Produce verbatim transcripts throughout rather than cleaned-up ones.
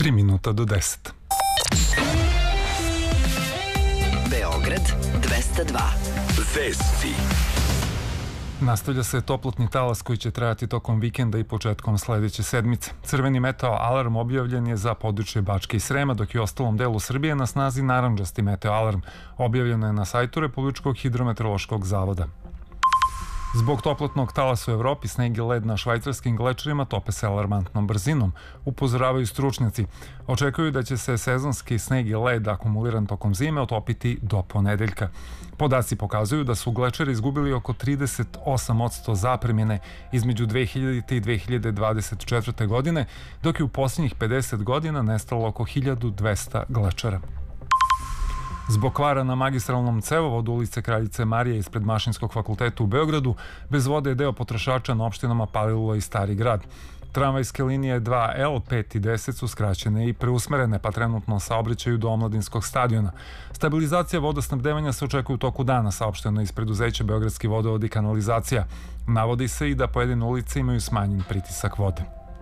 tri minuta do deset. Beograd dvesta dva. Vesti. Nastavlja se toplotni talas koji će trajati tokom vikenda i početkom sledeće sedmice. Crveni meteo alarm objavljen je za područje Bačke i Srema, dok je u ostalom delu Srbije na snazi narandžasti meteo alarm. Objavljeno je na sajtu Republičkog hidrometeorološkog zavoda. Zbog toplotnog talasa u Evropi, sneg i led na švajcarskim glečerima tope se alarmantnom brzinom, upozoravaju stručnjaci. Očekuju da će se sezonski sneg i led akumuliran tokom zime otopiti do ponedeljka. Podaci pokazuju da su glečeri izgubili oko trideset osam posto zapremine između dve hiljadite i dve hiljade dvadeset četvrte. godine, dok je u posljednjih pedeset godina nestalo oko hiljadu dvesta glečera. Zbog kvara na magistralnom cevovodu ulice Kraljice Marije ispred Mašinskog fakulteta u Beogradu, bez vode je deo potrošača na opštinama Palilula i Stari grad. Tramvajske linije dva L, pet i deset su skraćene i preusmerene, pa trenutno saobraćaju do Omladinskog stadiona. Stabilizacija vodosnabdevanja se očekuje u toku dana, saopšteno iz preduzeća Beogradski vodovod i kanalizacija. Navodi se i da pojedine ulice imaju smanjen pritisak vode.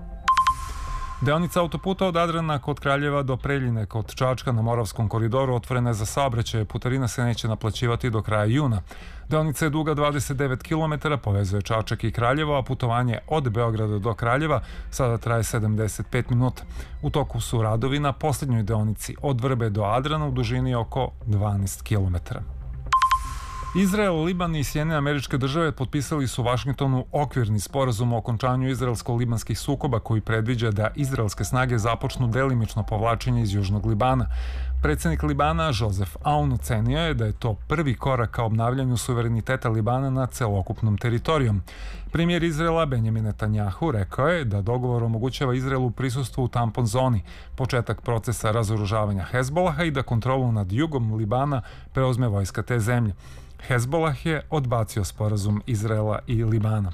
Deonica autoputa od Adrana kod Kraljeva do Preljine kod Čačka na Moravskom koridoru otvorena je za saobraćaj, putarina se neće naplaćivati do kraja juna. Deonica je duga dvadeset devet kilometara, povezuje Čačak i Kraljevo, a putovanje od Beograda do Kraljeva sada traje sedamdeset pet minuta. U toku su radovi na posljednjoj deonici od Vrbe do Adrana u dužini oko dvanaest kilometara. Izrael, Liban i Sjedinjene Američke Države potpisali su u Vašingtonu okvirni sporazum o okončanju izraelsko-libanskih sukoba koji predviđa da izraelske snage započnu delimično povlačenje iz Južnog Libana. Predsjednik Libana, Joseph Aoun, ocenio je da je to prvi korak ka obnavljanju suvereniteta Libana nad celokupnom teritorijom. Premijer Izraela, Benjamin Netanjahu, rekao je da dogovor omogućava Izraelu prisustvo u tampon zoni, početak procesa razoružavanja Hezbolaha i da kontrolu nad jugom Libana preuzme vojska te zemlje. Hezbolah je odbacio sporazum Izraela i Libana.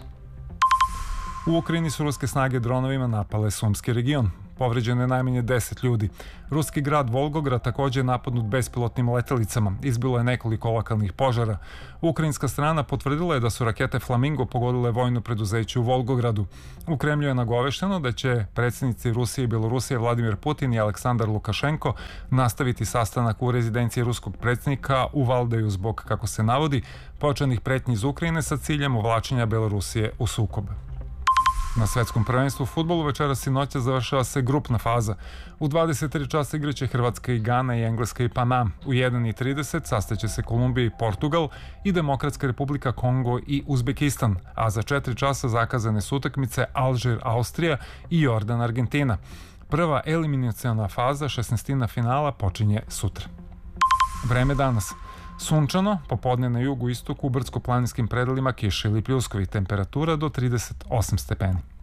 U Ukrajini su ruske snage dronovima napale Sumski region. Povređeno je najmanje deset ljudi. Ruski grad Volgograd također je napadnut bespilotnim letelicama. Izbilo je nekoliko lokalnih požara. Ukrajinska strana potvrdila je da su rakete Flamingo pogodile vojno preduzeće u Volgogradu. U Kremlju je nagovešteno da će predsjednici Rusije i Belorusije Vladimir Putin i Aleksandar Lukašenko nastaviti sastanak u rezidenciji ruskog predsjednika u Valdeju zbog, kako se navodi, pojačanih pretnji iz Ukrajine sa ciljem uvlačenja Belorusije u sukob. Na svetskom prvenstvu u fudbalu večeras i noća završava se grupna faza. U dvadeset tri časa igraće Hrvatska i Gana i Engleska i Panam. U jedan i trideset sastaće se Kolumbija i Portugal i Demokratska republika Kongo i Uzbekistan, a za četiri časa zakazane su utakmice Alžir, Austrija i Jordan, Argentina. Prva eliminaciona faza šesnaestina finala počinje sutra. Vreme danas. Sunčano, popodne na jugu istoku, u brdsko-planinskim predelima kiše ili pljuskovi, temperatura do trideset osam stepeni.